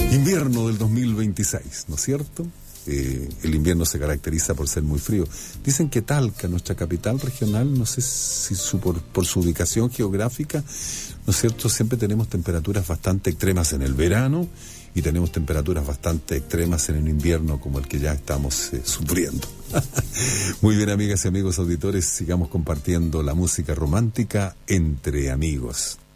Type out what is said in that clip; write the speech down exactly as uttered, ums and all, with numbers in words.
Invierno del dos mil veintiséis, ¿no es cierto? Eh, el invierno se caracteriza por ser muy frío. Dicen que Talca, nuestra capital regional, no sé si su, por, por su ubicación geográfica, ¿no es cierto? Siempre tenemos temperaturas bastante extremas en el verano y tenemos temperaturas bastante extremas en el invierno como el que ya estamos eh, sufriendo. Muy bien, amigas y amigos auditores, sigamos compartiendo la música romántica entre amigos.